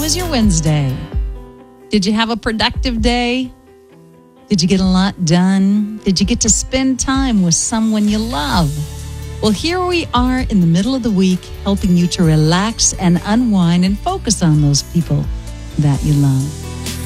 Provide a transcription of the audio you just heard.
was your Wednesday? Did you have a productive day? Did you get a lot done? Did you get to spend time with someone you love? Well, here we are in the middle of the week, helping you to relax and unwind and focus on those people that you love.